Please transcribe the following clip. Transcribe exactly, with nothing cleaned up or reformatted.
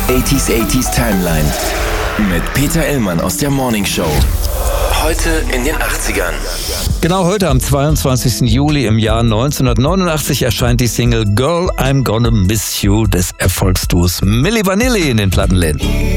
achtziger achtziger Timeline mit Peter Illmann aus der Morning Show. Heute in den achtzigern. Genau heute am zweiundzwanzigsten Juli im Jahr neunzehnhundertneunundachtzig erscheint die Single Girl, I'm Gonna Miss You des Erfolgsduos Milli Vanilli in den Plattenläden.